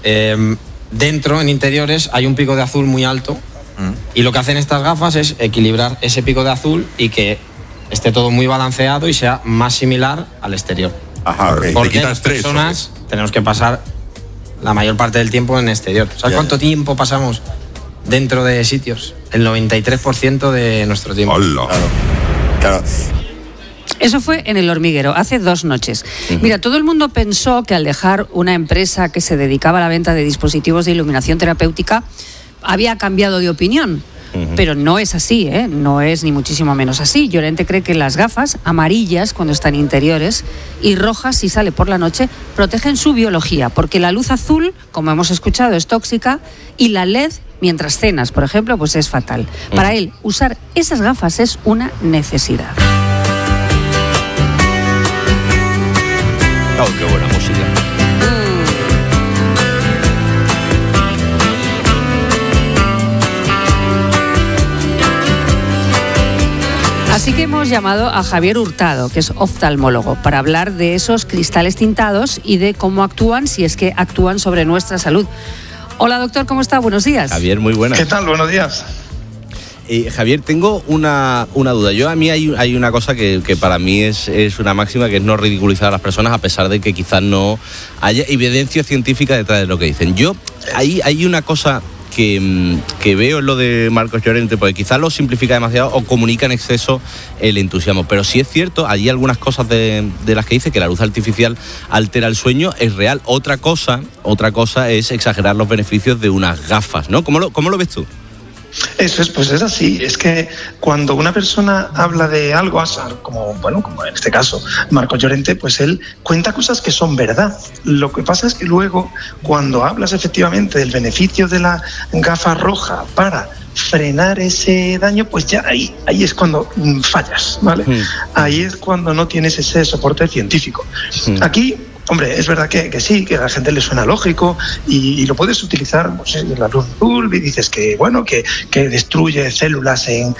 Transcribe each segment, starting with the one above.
dentro, en interiores, hay un pico de azul muy alto y lo que hacen estas gafas es equilibrar ese pico de azul y que esté todo muy balanceado y sea más similar al exterior. Ajá, okay. Porque las personas tenemos que pasar la mayor parte del tiempo en exterior. ¿Sabes cuánto tiempo pasamos dentro de sitios? El 93% de nuestro tiempo. Hola. Claro. Eso fue en El Hormiguero, hace 2 noches. Mira, todo el mundo pensó que al dejar una empresa que se dedicaba a la venta de dispositivos de iluminación terapéutica, había cambiado de opinión. Pero no es así, ¿eh? No es ni muchísimo menos así. Llorente cree que las gafas amarillas cuando están interiores y rojas si sale por la noche protegen su biología, porque la luz azul, como hemos escuchado, es tóxica y la LED, mientras cenas, por ejemplo, pues es fatal. Para él, usar esas gafas es una necesidad. Oh, qué buena música. Así que hemos llamado a Javier Hurtado, que es oftalmólogo, para hablar de esos cristales tintados y de cómo actúan, si es que actúan sobre nuestra salud. Hola, doctor, ¿cómo está? Buenos días. Javier, muy buenas. ¿Qué tal? Buenos días. Javier, tengo una duda. A mí hay una cosa que para mí es una máxima, que es no ridiculizar a las personas, a pesar de que quizás no haya evidencia científica detrás de lo que dicen. Hay una cosa que veo en lo de Marcos Llorente, porque quizás lo simplifica demasiado o comunica en exceso el entusiasmo, pero sí es cierto, hay algunas cosas de las que dice que la luz artificial altera el sueño, es real. Otra cosa es exagerar los beneficios de unas gafas, ¿no? ¿Cómo lo ves tú? Eso es, pues es así. Es que cuando una persona habla de algo, como en este caso Marcos Llorente, pues él cuenta cosas que son verdad. Lo que pasa es que luego, cuando hablas efectivamente del beneficio de la gafa roja para frenar ese daño, pues ya ahí es cuando fallas, ¿vale? Ahí es cuando no tienes ese soporte científico. Aquí, hombre, es verdad que sí, que a la gente le suena lógico y lo puedes utilizar, pues, en la luz azul, y dices que destruye células en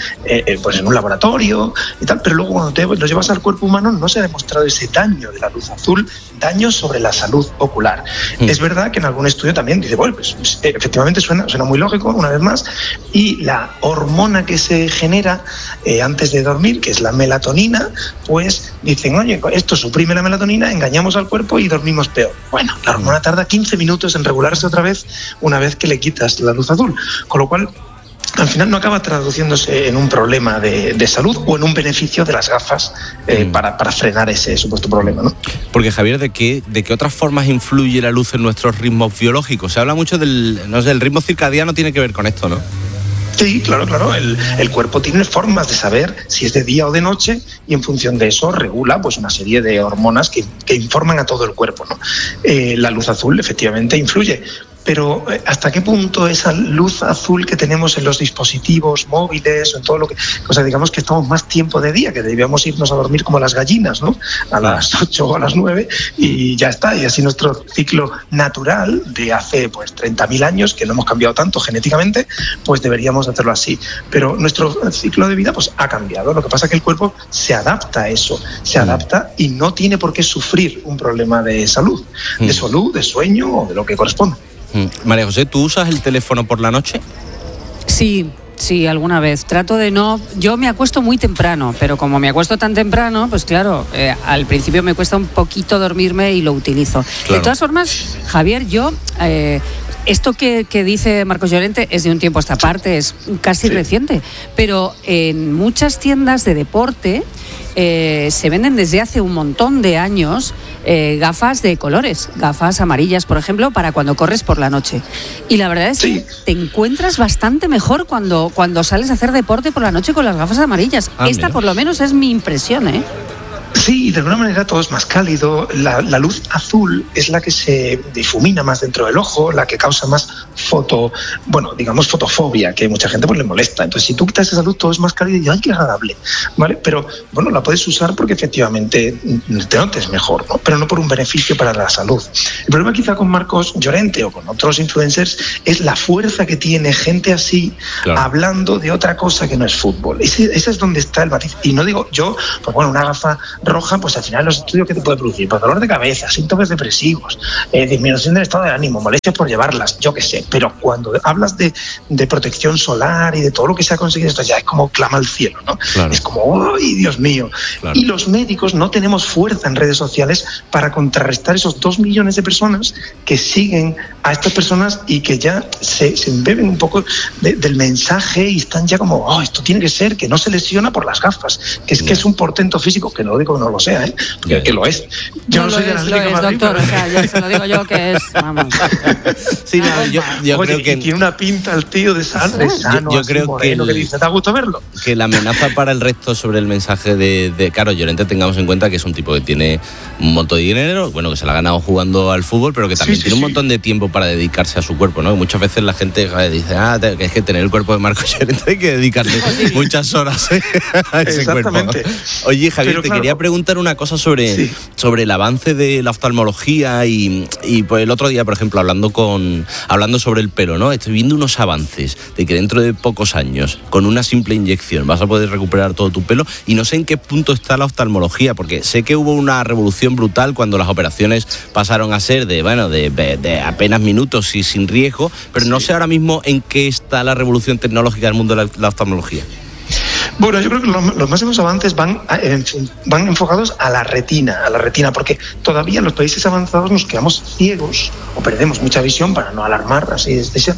un laboratorio y tal, pero luego cuando lo llevas al cuerpo humano no se ha demostrado ese daño de la luz azul, daño sobre la salud ocular. Es verdad que en algún estudio también dice, bueno, pues efectivamente suena muy lógico, una vez más, y la hormona que se genera antes de dormir, que es la melatonina, pues dicen, oye, esto suprime la melatonina, engañamos al cuerpo y dormimos peor. Bueno, la hormona tarda 15 minutos en regularse otra vez una vez que le quitas la luz azul, con lo cual al final no acaba traduciéndose en un problema de salud o en un beneficio de las gafas para frenar ese supuesto problema, ¿no? Porque, Javier, ¿de qué otras formas influye la luz en nuestros ritmos biológicos? Se habla mucho el ritmo circadiano, tiene que ver con esto, ¿no? Sí, claro. El cuerpo tiene formas de saber si es de día o de noche y en función de eso regula pues una serie de hormonas que informan a todo el cuerpo, ¿no? La luz azul efectivamente influye. Pero ¿hasta qué punto esa luz azul que tenemos en los dispositivos móviles o en todo lo que... O sea, digamos que estamos más tiempo de día, que debíamos irnos a dormir como las gallinas, ¿no? A las 8 o a las 9 y ya está. Y así nuestro ciclo natural de hace pues 30.000 años, que no hemos cambiado tanto genéticamente, pues deberíamos hacerlo así. Pero nuestro ciclo de vida pues ha cambiado. Lo que pasa es que el cuerpo se adapta a eso. Se adapta y no tiene por qué sufrir un problema de salud, de sueño o de lo que corresponda. María José, ¿tú usas el teléfono por la noche? Sí, alguna vez. Trato de no... Yo me acuesto muy temprano, pero como me acuesto tan temprano, pues claro, al principio me cuesta un poquito dormirme y lo utilizo. Claro. De todas formas, Javier, yo... esto que dice Marcos Llorente es de un tiempo a esta parte, es casi reciente, pero en muchas tiendas de deporte se venden desde hace un montón de años gafas de colores, gafas amarillas, por ejemplo, para cuando corres por la noche. Y la verdad es que te encuentras bastante mejor cuando sales a hacer deporte por la noche con las gafas amarillas. Esta, por lo menos, es mi impresión, ¿eh? Sí, de alguna manera todo es más cálido. La luz azul es la que se difumina más dentro del ojo, la que causa más fotofobia, que mucha gente pues le molesta. Entonces, si tú quitas esa luz, todo es más cálido y ¡ay, qué agradable! ¿Vale? Pero, bueno, la puedes usar porque efectivamente te notes mejor, ¿no? Pero no por un beneficio para la salud. El problema quizá con Marcos Llorente o con otros influencers es la fuerza que tiene gente así, hablando de otra cosa que no es fútbol. Ese es donde está el matiz. Y no digo yo, pues bueno, una gafa roja, pues al final los estudios que te puede producir, pues dolor de cabeza, síntomas depresivos, disminución del estado de ánimo, molestias por llevarlas, yo qué sé. Pero cuando hablas de protección solar y de todo lo que se ha conseguido, esto ya es como clama al cielo, ¿no? Claro. Es como, ¡ay, Dios mío! Claro. Y los médicos no tenemos fuerza en redes sociales para contrarrestar esos 2 millones de personas que siguen a estas personas y que ya se embeben un poco del mensaje y están ya como, oh, esto tiene que ser, que no se lesiona por las gafas, que es un portento físico, que no digo que no lo sea, que lo es. Yo no soy de la Atlético de Madrid, doctor, o sea, ya se lo digo yo que es, vamos. Sí, no, yo oye, creo que tiene una pinta el tío de sano, yo creo moreno, que dice, ¿te ha gustado verlo? Que la amenaza para el resto sobre el mensaje de Caro Llorente, tengamos en cuenta que es un tipo que tiene un montón de dinero, bueno, que se lo ha ganado jugando al fútbol, pero que también tiene un montón de tiempo para dedicarse a su cuerpo, ¿no? Muchas veces la gente dice, que es que tener el cuerpo de Marcos Llorente hay que dedicarle muchas horas a ese cuerpo. Oye, Javier, te quería preguntar una cosa sobre el avance de la oftalmología y pues el otro día, por ejemplo, hablando sobre el pelo, ¿no? Estoy viendo unos avances de que dentro de pocos años, con una simple inyección, vas a poder recuperar todo tu pelo, y no sé en qué punto está la oftalmología, porque sé que hubo una revolución brutal cuando las operaciones pasaron a ser de apenas minutos y sin riesgo, pero no sé ahora mismo en qué está la revolución tecnológica del mundo de la oftalmología. Bueno, yo creo que los máximos avances van enfocados a la retina, porque todavía en los países avanzados nos quedamos ciegos o perdemos mucha visión, para no alarmar así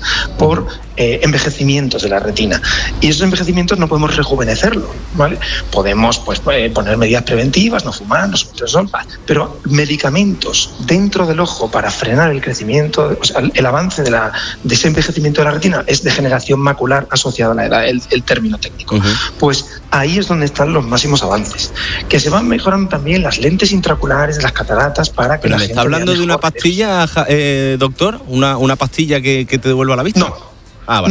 por envejecimientos de la retina. Y esos envejecimientos no podemos rejuvenecerlo, ¿vale? Podemos poner medidas preventivas, no fumar, no subir el sol, pero medicamentos dentro del ojo para frenar el crecimiento, o sea, el avance de ese envejecimiento de la retina es degeneración macular asociada a la edad, el término técnico. Pues ahí es donde están los máximos avances, que se van mejorando también las lentes intraoculares, las cataratas, para que ¿Pero la me gente está hablando de una pastilla, doctor? ¿Una pastilla que te devuelva la vista? No. Vale.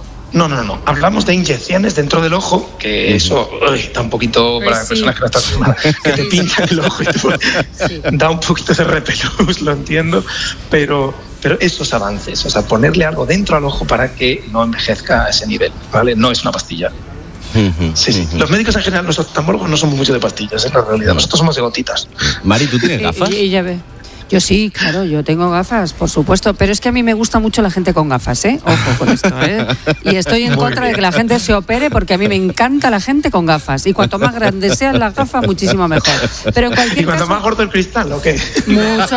No. Hablamos de inyecciones dentro del ojo, que eso da un poquito, para las personas que no están acostumbradas, que te pinchan el ojo y da un poquito de repelús, lo entiendo, pero esos avances, o sea, ponerle algo dentro al ojo para que no envejezca a ese nivel, ¿vale? No es una pastilla. Sí. Los médicos en general, los oftalmólogos, no somos mucho de pastillas, en la realidad. Nosotros somos de gotitas. Mari, ¿tú tienes gafas? Ya ve. Yo sí, claro, yo tengo gafas, por supuesto, pero es que a mí me gusta mucho la gente con gafas, ¿eh? Ojo con esto, ¿eh? Y estoy en contra de que la gente se opere, porque a mí me encanta la gente con gafas, y cuanto más grande sean las gafas, muchísimo mejor. Pero en cualquier ¿Y cuanto caso, más gordo el cristal, o qué? Mucho,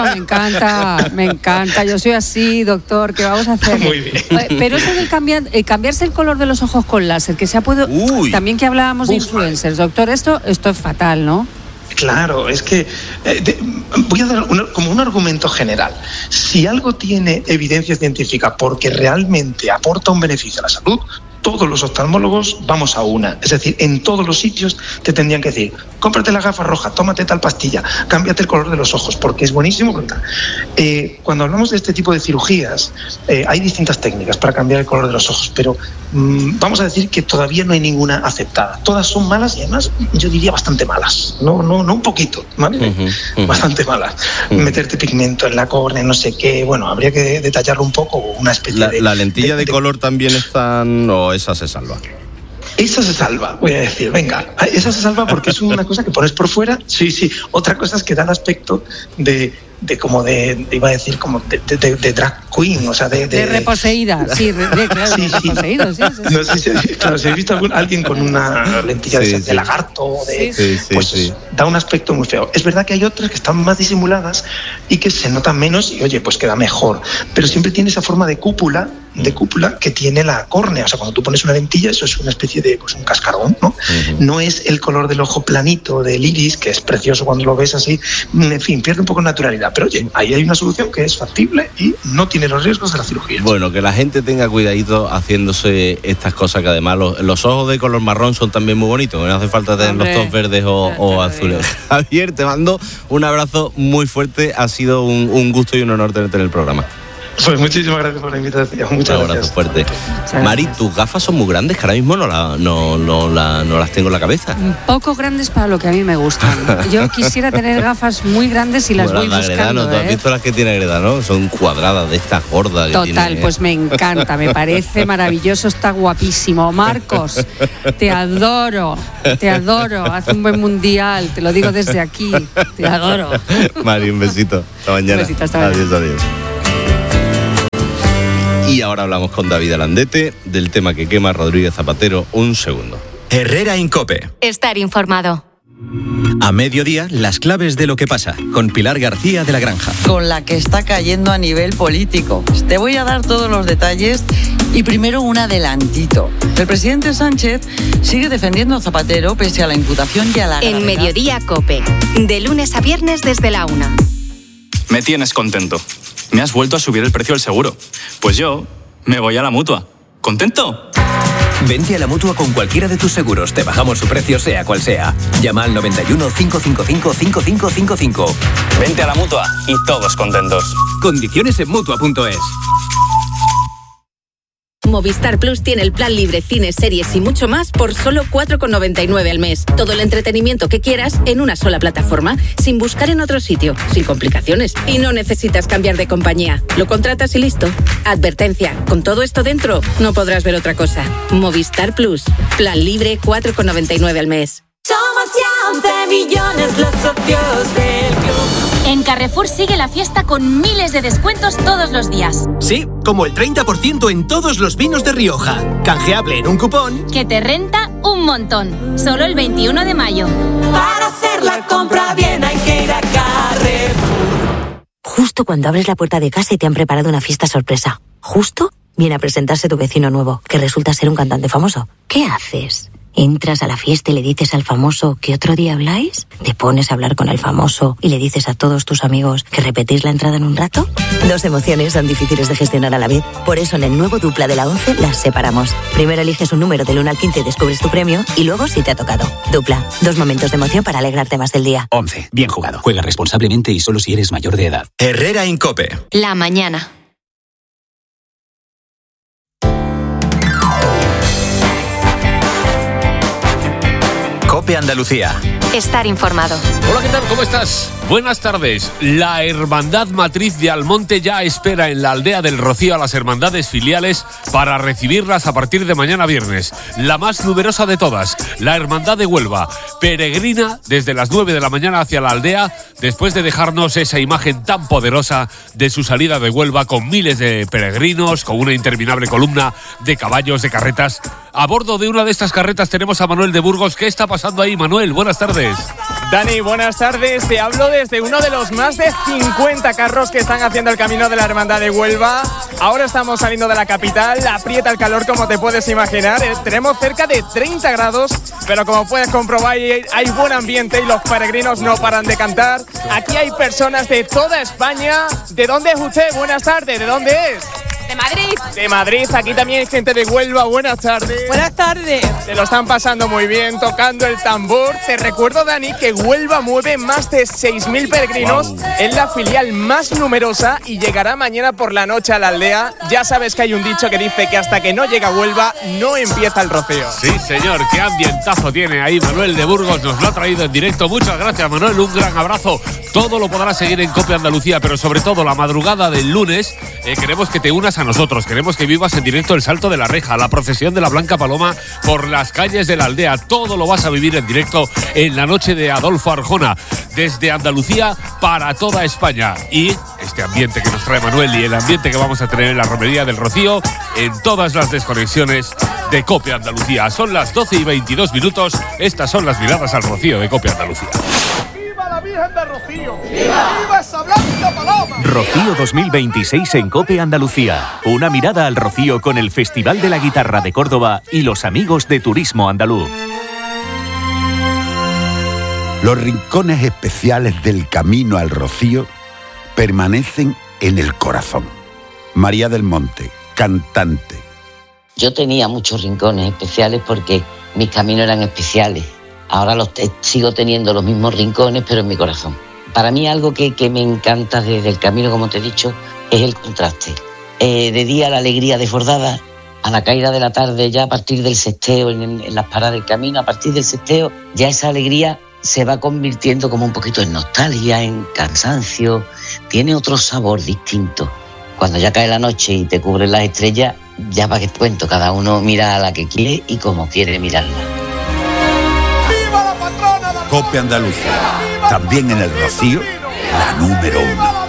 me encanta, yo soy así, doctor, ¿qué vamos a hacer? Muy bien. Pero eso del cambiarse el color de los ojos con láser, que se ha podido... También que hablábamos de influencers, doctor, esto es fatal, ¿no? Claro, es que voy a dar como un argumento general. Si algo tiene evidencia científica porque realmente aporta un beneficio a la salud, todos los oftalmólogos vamos a una. Es decir, en todos los sitios te tendrían que decir, cómprate la gafa roja, tómate tal pastilla, cámbiate el color de los ojos, porque es buenísimo. Cuando hablamos de este tipo de cirugías, hay distintas técnicas para cambiar el color de los ojos, pero vamos a decir que todavía no hay ninguna aceptada. Todas son malas y además yo diría bastante malas. No un poquito, ¿vale? Bastante malas. Meterte pigmento en la córnea, no sé qué, bueno, habría que detallarlo un poco, una especie de... ¿La lentilla de color también están o esa se salva? Esa se salva, voy a decir, venga, esa se salva porque es una cosa que pones por fuera, sí. Otra cosa es que da el aspecto iba a decir, como de drag queen, o sea, de reposeída, reposeído, sí. No sé si habéis visto alguien con una lentilla de lagarto, da un aspecto muy feo. Es verdad que hay otras que están más disimuladas y que se notan menos y, oye, pues queda mejor, pero siempre tiene esa forma de cúpula que tiene la córnea. O sea, cuando tú pones una lentilla, eso es una especie de un cascarón, ¿no? No es el color del ojo planito, del iris, que es precioso cuando lo ves así. En fin, pierde un poco de naturalidad. Pero oye, ahí hay una solución que es factible y no tiene los riesgos de la cirugía. Bueno, que la gente tenga cuidadito haciéndose estas cosas, que además los ojos de color marrón son también muy bonitos, no hace falta tener los ojos verdes o azules. Javier, te mando un abrazo muy fuerte, ha sido un gusto y un honor tenerte en el programa. Pues muchísimas gracias por la invitación. Muchas Un abrazo fuerte. Mari, tus gafas son muy grandes, que ahora mismo no las tengo en la cabeza. Poco grandes para lo que a mí me gustan. Yo quisiera tener gafas muy grandes y las voy buscando. ¿Tú has visto las que tiene Agreda, no? Son cuadradas de estas gordas. Total, pues me encanta, me parece maravilloso, está guapísimo. Marcos, te adoro. Haz un buen mundial, te lo digo desde aquí. Te adoro. Mari, un besito. Hasta mañana. Un besito, hasta mañana. Adiós. Y ahora hablamos con David Alandete del tema que quema Rodríguez Zapatero. Un segundo. Herrera Incope. Estar informado. A mediodía, las claves de lo que pasa, con Pilar García de la Granja. Con la que está cayendo a nivel político. Te voy a dar todos los detalles y primero un adelantito. El presidente Sánchez sigue defendiendo a Zapatero pese a la imputación y a la gravedad. En Mediodía Cope, de lunes a viernes desde la 1. Me tienes contento. Me has vuelto a subir el precio del seguro. Pues yo me voy a la Mutua. ¿Contento? Vente a la Mutua con cualquiera de tus seguros. Te bajamos su precio sea cual sea. Llama al 91 555 5555. Vente a la Mutua y todos contentos. Condiciones en Mutua.es. Movistar Plus tiene el plan libre, cines, series y mucho más por solo 4,99 al mes. Todo el entretenimiento que quieras en una sola plataforma, sin buscar en otro sitio, sin complicaciones. Y no necesitas cambiar de compañía. Lo contratas y listo. Advertencia, con todo esto dentro, no podrás ver otra cosa. Movistar Plus, plan libre, 4,99 al mes. Somos ya 11 millones los socios del club. En Carrefour sigue la fiesta con miles de descuentos todos los días. Sí, como el 30% en todos los vinos de Rioja. Canjeable en un cupón que te renta un montón. Solo el 21 de mayo. Para hacer la compra bien hay que ir a Carrefour. Justo cuando abres la puerta de casa y te han preparado una fiesta sorpresa. Justo viene a presentarse tu vecino nuevo, que resulta ser un cantante famoso. ¿Qué haces? ¿Entras a la fiesta y le dices al famoso que otro día habláis? ¿Te pones a hablar con el famoso y le dices a todos tus amigos que repetís la entrada en un rato? Dos emociones son difíciles de gestionar a la vez. Por eso en el nuevo Dupla de la 11 las separamos. Primero eliges un número del 1 al 15 y descubres tu premio, y luego si te ha tocado. Dupla, 2 momentos de emoción para alegrarte más del día. 11. Bien jugado. Juega responsablemente y solo si eres mayor de edad. Herrera Incope. La mañana. Cope Andalucía. Estar informado. Hola, ¿qué tal? ¿Cómo estás? Buenas tardes. La Hermandad Matriz de Almonte ya espera en la Aldea del Rocío a las hermandades filiales para recibirlas a partir de mañana viernes. La más numerosa de todas, la Hermandad de Huelva, peregrina desde las 9 de la mañana hacia la aldea, después de dejarnos esa imagen tan poderosa de su salida de Huelva con miles de peregrinos, con una interminable columna de caballos, de carretas. A bordo de una de estas carretas tenemos a Manuel de Burgos. ¿Qué está pasando ahí, Manuel? Buenas tardes. Dani, buenas tardes. Te hablo desde uno de los más de 50 carros que están haciendo el camino de la Hermandad de Huelva. Ahora estamos saliendo de la capital, aprieta el calor como te puedes imaginar. Tenemos cerca de 30 grados, pero como puedes comprobar hay buen ambiente y los peregrinos no paran de cantar. Aquí hay personas de toda España. ¿De dónde es usted? Buenas tardes. ¿De dónde es? De Madrid. De Madrid, aquí también hay gente de Huelva. Buenas tardes. Buenas tardes. Te lo están pasando muy bien tocando el tambor. Te recuerdo, Dani, que Huelva mueve más de 6.000 peregrinos. Wow. Es la filial más numerosa y llegará mañana por la noche a la aldea. Ya sabes que hay un dicho que dice que hasta que no llega Huelva no empieza el rocío. Sí, señor, qué ambientazo tiene ahí Manuel de Burgos. Nos lo ha traído en directo. Muchas gracias, Manuel. Un gran abrazo. Todo lo podrás seguir en Cope Andalucía, pero sobre todo la madrugada del lunes queremos que te unas a nosotros. Queremos que vivas en directo el Salto de la Reja, la procesión de la Blanca Paloma por las calles de la aldea. Todo lo vas a vivir en directo en la noche de Adolfo Arjona, desde Andalucía para toda España. Y este ambiente que nos trae Manuel y el ambiente que vamos a tener en la Romería del Rocío en todas las desconexiones de Cope Andalucía. Son las 12 y 22 minutos. Estas son las miradas al Rocío de Cope Andalucía. ¡Viva la Virgen del Rocío! ¡Viva esa Blanca Paloma! Rocío 2026 en Cope Andalucía. Una mirada al Rocío con el Festival de la Guitarra de Córdoba y los amigos de Turismo Andaluz. Los rincones especiales del camino al Rocío permanecen en el corazón. María del Monte, cantante. Yo tenía muchos rincones especiales porque mis caminos eran especiales. Ahora sigo teniendo los mismos rincones, pero en mi corazón. para mí algo que me encanta desde el camino, como te he dicho, es el contraste. De día la alegría desbordada, a la caída de la tarde, ya a partir del sesteo, en las paradas del camino, a partir del sesteo, ya esa alegría se va convirtiendo como un poquito en nostalgia, en cansancio, tiene otro sabor distinto. Cuando ya cae la noche y te cubren las estrellas, ya para qué te cuento, cada uno mira a la que quiere y como quiere mirarla. COPE Andalucía, también en el Rocío, la número 1.